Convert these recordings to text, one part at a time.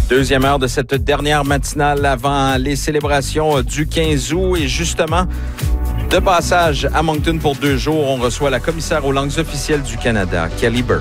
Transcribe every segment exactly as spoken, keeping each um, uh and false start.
Deuxième heure de cette dernière matinale avant les célébrations du quinze août. Et justement, de passage à Moncton pour deux jours, on reçoit la commissaire aux langues officielles du Canada, Kelly Burke.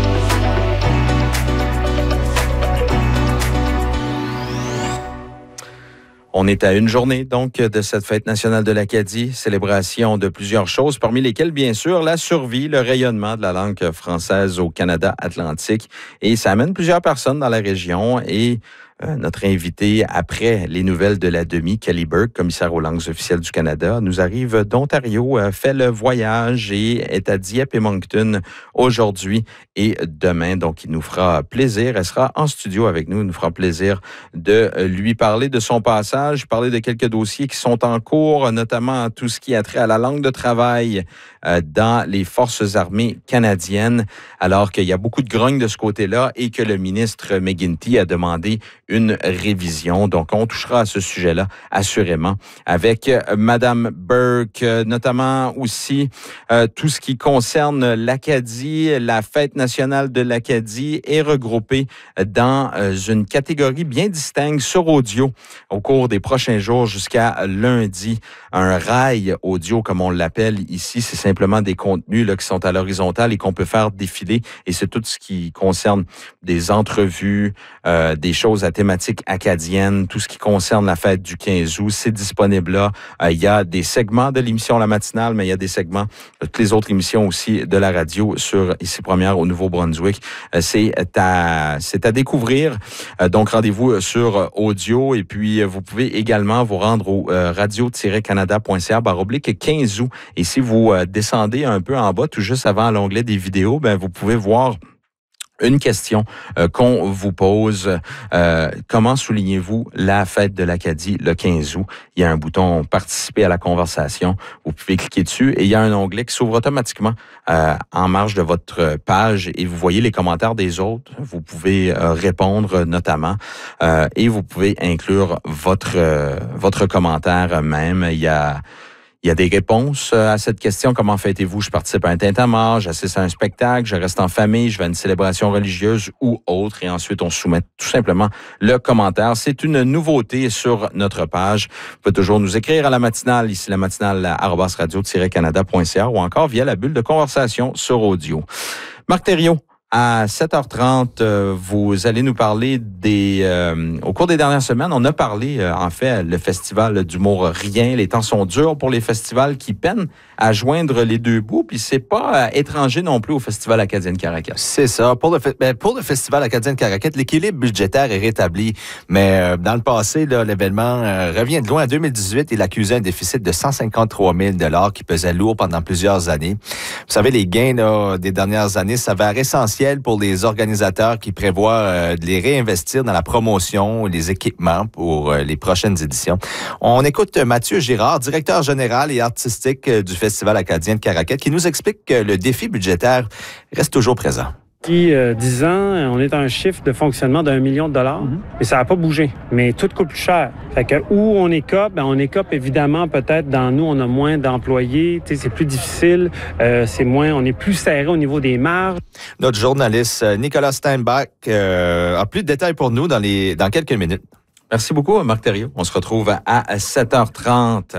On est à une journée, donc, de cette fête nationale de l'Acadie, célébration de plusieurs choses, parmi lesquelles, bien sûr, la survie, le rayonnement de la langue française au Canada atlantique. Et ça amène plusieurs personnes dans la région et euh, notre invité, après les nouvelles de la demi, Kelly Burke, commissaire aux langues officielles du Canada, nous arrive d'Ontario, euh, fait le voyage et est à Dieppe et Moncton aujourd'hui et demain. Donc, il nous fera plaisir. Elle sera en studio avec nous. Il nous fera plaisir de lui parler de son passage, parler de quelques dossiers qui sont en cours, notamment tout ce qui a trait à la langue de travail euh, dans les forces armées canadiennes, alors qu'il y a beaucoup de grogne de ce côté-là et que le ministre McGuinty a demandé une révision. Donc, on touchera à ce sujet-là, assurément, avec euh, Madame Burke, euh, notamment aussi euh, tout ce qui concerne l'Acadie. La fête nationale de l'Acadie est regroupée dans euh, une catégorie bien distincte sur audio au cours des prochains jours jusqu'à lundi. Un rail audio, comme on l'appelle ici, c'est simplement des contenus là, qui sont à l'horizontale et qu'on peut faire défiler. Et c'est tout ce qui concerne des entrevues, euh, des choses à thématique acadienne, tout ce qui concerne la fête du quinze août, c'est disponible là. Euh, il y a des segments de l'émission La Matinale, mais il y a des segments de toutes les autres émissions aussi de la radio sur Ici Première au Nouveau-Brunswick. Euh, c'est à, c'est à découvrir. Euh, donc, rendez-vous sur audio et puis vous pouvez également vous rendre au euh, radio tiret canada point c a barre oblique quinze août. Et si vous euh, descendez un peu en bas, tout juste avant l'onglet des vidéos, ben vous pouvez voir une question euh, qu'on vous pose. Euh, comment soulignez-vous la fête de l'Acadie le quinze août? Il y a un bouton « Participer à la conversation ». Vous pouvez cliquer dessus et il y a un onglet qui s'ouvre automatiquement euh, en marge de votre page et vous voyez les commentaires des autres. Vous pouvez euh, répondre notamment euh, et vous pouvez inclure votre, euh, votre commentaire même. Il y a... Il y a des réponses à cette question. Comment fêtez-vous? Je participe à un tintamarre, j'assiste à un spectacle, je reste en famille, je vais à une célébration religieuse ou autre. Et ensuite, on soumet tout simplement le commentaire. C'est une nouveauté sur notre page. Vous pouvez toujours nous écrire à la matinale, ici la matinale arobase radio tiret canada point c a ou encore via la bulle de conversation sur audio. Marc Thériault. À sept heures trente, euh, vous allez nous parler des... Euh, au cours des dernières semaines, on a parlé, euh, en fait, le festival d'humour Rien. Les temps sont durs pour les festivals qui peinent à joindre les deux bouts. Puis c'est pas euh, étranger non plus au Festival Acadien de Caracat. C'est ça. Pour le, ben, pour le Festival Acadien de Caracat, l'équilibre budgétaire est rétabli. Mais euh, dans le passé, là, l'événement euh, revient de loin. En deux mille dix-huit, il accusait un déficit de cent cinquante-trois mille dollars qui pesait lourd pendant plusieurs années. Vous savez, les gains là, des dernières années s'avèrent essentiels pour les organisateurs qui prévoient euh, de les réinvestir dans la promotion et les équipements pour euh, les prochaines éditions. On écoute Mathieu Girard, directeur général et artistique euh, du Festival Acadien de Caracat, qui nous explique que le défi budgétaire reste toujours présent. Depuis euh, dix ans, on est à un chiffre de fonctionnement d'un million de dollars, mm-hmm. mais ça n'a pas bougé. Mais tout coûte plus cher. Fait que où on écope, ben on écope évidemment peut-être dans nous, on a moins d'employés, tu sais, c'est plus difficile, euh, c'est moins, on est plus serré au niveau des marges. Notre journaliste Nicolas Steinbach euh, a plus de détails pour nous dans les dans quelques minutes. Merci beaucoup, Marc Thériault. On se retrouve à sept heures trente.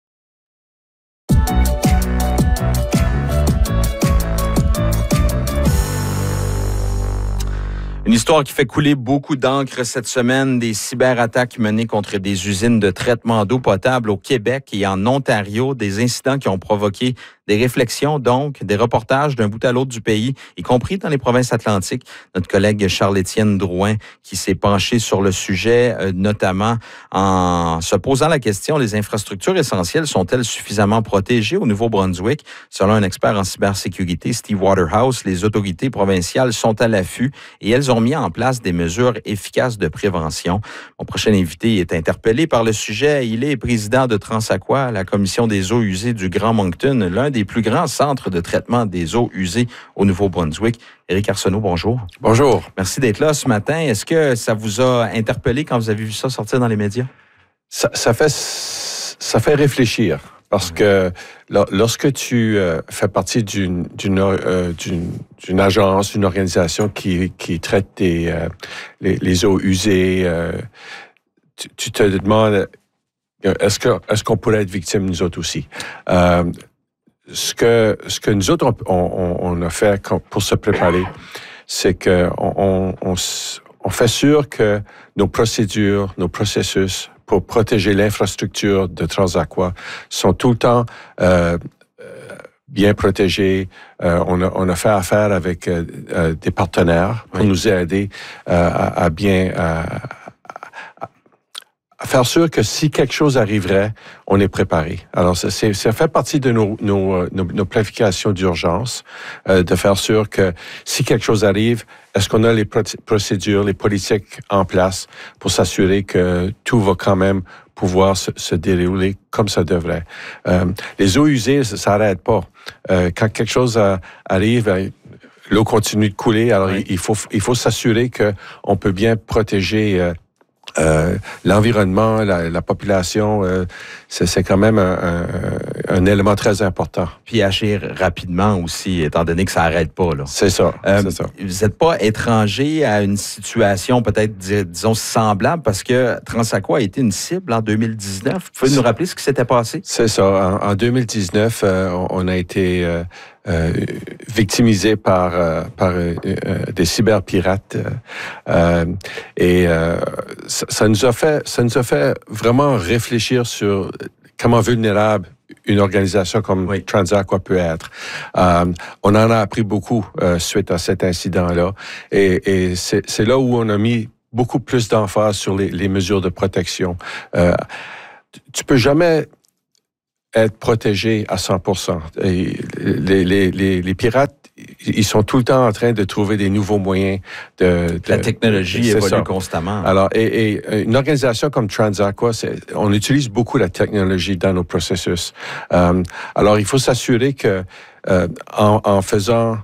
Une histoire qui fait couler beaucoup d'encre cette semaine, des cyberattaques menées contre des usines de traitement d'eau potable au Québec et en Ontario, des incidents qui ont provoqué des réflexions, donc, des reportages d'un bout à l'autre du pays, y compris dans les provinces atlantiques. Notre collègue Charles-Étienne Drouin qui s'est penché sur le sujet, euh, notamment en se posant la question, les infrastructures essentielles sont-elles suffisamment protégées au Nouveau-Brunswick? Selon un expert en cybersécurité, Steve Waterhouse, les autorités provinciales sont à l'affût et elles ont mis en place des mesures efficaces de prévention. Mon prochain invité est interpellé par le sujet. Il est président de Transaqua, la commission des eaux usées du Grand Moncton, l'un des plus grands centres de traitement des eaux usées au Nouveau-Brunswick. Éric Arsenault, bonjour. Bonjour. Merci d'être là ce matin. Est-ce que ça vous a interpellé quand vous avez vu ça sortir dans les médias? Ça, ça fait, ça fait réfléchir Parce que lorsque tu euh, fais partie d'une, d'une, euh, d'une, d'une agence, d'une organisation qui, qui traite des, euh, les, les eaux usées, euh, tu, tu te demandes, est-ce que, est-ce qu'on pourrait être victime, nous autres aussi? Euh, ce que, ce que nous autres, on, on, on a fait pour se préparer, c'est que on, on, on fait sûr que nos procédures, nos processus pour protéger l'infrastructure de Transaqua sont tout le temps euh, bien protégés. Euh, on, a, on a fait affaire avec euh, euh, des partenaires pour oui. nous aider euh, à, à bien... À, à faire sûr que si quelque chose arriverait, on est préparé. Alors, ça, c'est, ça fait partie de nos, nos, nos, nos planifications d'urgence, euh, de faire sûr que si quelque chose arrive, est-ce qu'on a les procédures, les politiques en place pour s'assurer que tout va quand même pouvoir se, se dérouler comme ça devrait. Euh, les eaux usées, ça s'arrête pas. Euh, quand quelque chose euh, arrive, euh, l'eau continue de couler. Alors, oui. il, il faut il faut s'assurer que on peut bien protéger euh, Euh, l'environnement, la, la population, euh, c'est, c'est quand même un, un, un élément très important. Puis agir rapidement aussi, étant donné que ça n'arrête pas. Là. C'est ça, euh, c'est ça. Vous n'êtes pas étranger à une situation peut-être, dis, disons, semblable, parce que Transaqua a été une cible en deux mille dix-neuf. Vous pouvez nous rappeler ce qui s'était passé? C'est ça. En, en deux mille dix-neuf, euh, on, on a été... Euh, Euh, victimisés par euh, par euh, euh, des cyberpirates euh, et euh, ça, ça nous a fait ça nous a fait vraiment réfléchir sur comment vulnérable une organisation comme oui. Transaqua peut être. Euh, on en a appris beaucoup euh, suite à cet incident-là et, et c'est, c'est là où on a mis beaucoup plus d'emphase sur les, les mesures de protection. Euh, tu peux jamais être protégé à cent pour cent. Et les, les, les, les pirates, ils sont tout le temps en train de trouver des nouveaux moyens de... de La technologie de, évolue ça. constamment. Alors, et, et une organisation comme Transaqua, c'est, on utilise beaucoup la technologie dans nos processus. Euh, alors, il faut s'assurer que euh, en, en faisant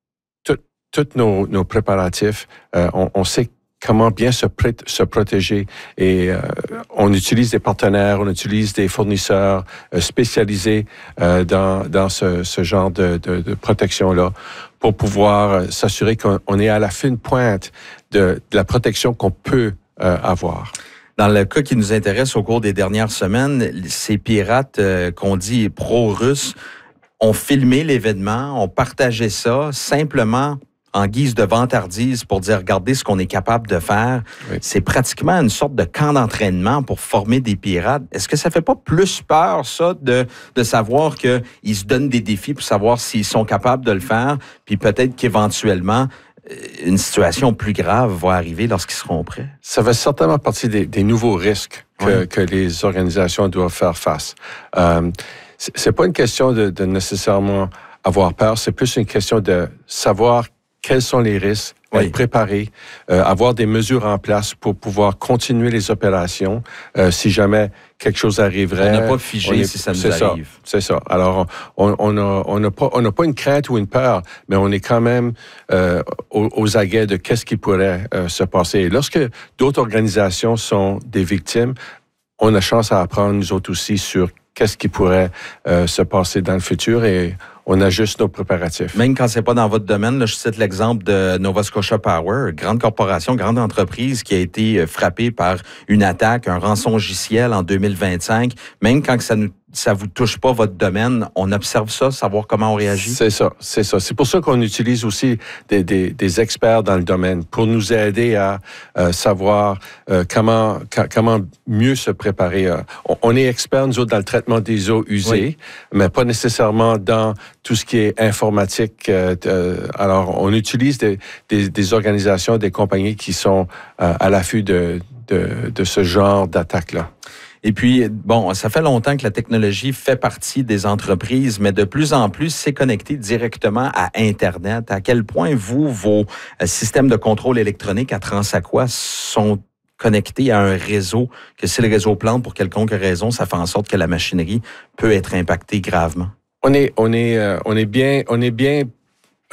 tous nos, nos préparatifs, euh, on, on sait comment bien se, pré- se protéger. Et euh, on utilise des partenaires, on utilise des fournisseurs euh, spécialisés euh, dans, dans ce, ce genre de, de, de protection-là pour pouvoir euh, s'assurer qu'on on est à la fine pointe de, de la protection qu'on peut euh, avoir. Dans le cas qui nous intéresse au cours des dernières semaines, ces pirates euh, qu'on dit pro-russes ont filmé l'événement, ont partagé ça simplement en guise de vantardise pour dire, regardez ce qu'on est capable de faire. Oui. C'est pratiquement une sorte de camp d'entraînement pour former des pirates. Est-ce que ça fait pas plus peur, ça, de, de savoir qu'ils se donnent des défis pour savoir s'ils sont capables de le faire, puis peut-être qu'éventuellement, une situation plus grave va arriver lorsqu'ils seront prêts? Ça fait certainement partie des, des nouveaux risques que, oui. que les organisations doivent faire face. Euh, c'est, c'est pas une question de, de nécessairement avoir peur, c'est plus une question de savoir quels sont les risques, oui. être préparé, euh, avoir des mesures en place pour pouvoir continuer les opérations euh, si jamais quelque chose arriverait. On n'a pas figé est, si ça nous c'est arrive. Ça, c'est ça. Alors, on on a on n'a pas on n'a pas une crainte ou une peur, mais on est quand même euh, aux, aux aguets de qu'est-ce qui pourrait euh, se passer. Et lorsque d'autres organisations sont des victimes, on a chance à apprendre nous autres aussi sur qu'est-ce qui pourrait euh, se passer dans le futur et on ajuste nos préparatifs. Même quand c'est pas dans votre domaine, là, je cite l'exemple de Nova Scotia Power, grande corporation, grande entreprise qui a été frappée par une attaque, un rançongiciel en deux mille vingt-cinq. Même quand ça nous ça vous touche pas votre domaine, on observe ça, savoir comment on réagit? C'est ça, c'est ça. C'est pour ça qu'on utilise aussi des, des, des experts dans le domaine pour nous aider à euh, savoir euh, comment ca, comment mieux se préparer. On, on est experts, nous autres, dans le traitement des eaux usées, oui. mais pas nécessairement dans tout ce qui est informatique. Euh, euh, alors, on utilise des, des, des organisations, des compagnies qui sont euh, à l'affût de, de, de ce genre d'attaque-là. Et puis, bon, ça fait longtemps que la technologie fait partie des entreprises, mais de plus en plus, c'est connecté directement à Internet. À quel point, vous, vos systèmes de contrôle électronique à Transaqua sont connectés à un réseau, que si le réseau plante pour quelconque raison, ça fait en sorte que la machinerie peut être impactée gravement? On est, on est, euh, on est bien, on est bien euh,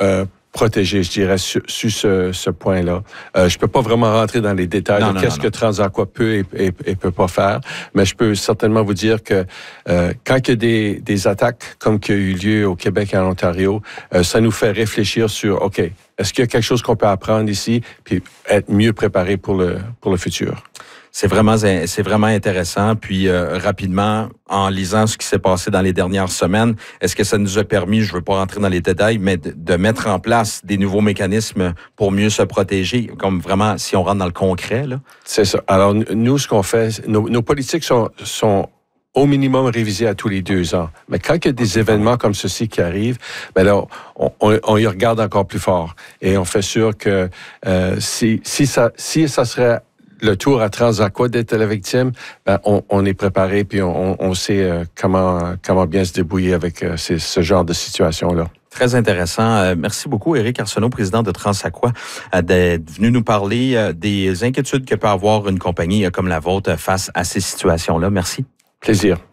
protégés, je dirais, sur, sur ce, ce point-là. Euh, je peux pas vraiment rentrer dans les détails non, de non, qu'est-ce non, que Transaqua peut et, et, et peut pas faire, mais je peux certainement vous dire que euh, quand il y a des, des attaques comme qui a eu lieu au Québec et en Ontario, euh, ça nous fait réfléchir sur, OK, est-ce qu'il y a quelque chose qu'on peut apprendre ici, puis être mieux préparé pour le, pour le futur? C'est vraiment, c'est vraiment intéressant. Puis euh, rapidement, en lisant ce qui s'est passé dans les dernières semaines, est-ce que ça nous a permis, je ne veux pas rentrer dans les détails, mais de, de mettre en place des nouveaux mécanismes pour mieux se protéger, comme vraiment si on rentre dans le concret, là? C'est ça. Alors nous, ce qu'on fait, nos, nos politiques sont, sont au minimum révisées à tous les deux ans. Mais quand il y a des événements comme ceci qui arrivent, ben là, on, on, on y regarde encore plus fort et on fait sûr que euh, si, si ça, si ça serait le tour à Transaqua d'être la victime, ben on, on est préparé puis on, on sait euh, comment comment bien se débrouiller avec euh, ces, ce genre de situation-là. Très intéressant. Euh, merci beaucoup, Éric Arsenault, président de Transaqua, euh, d'être venu nous parler euh, des inquiétudes que peut avoir une compagnie euh, comme la vôtre face à ces situations-là. Merci. Plaisir.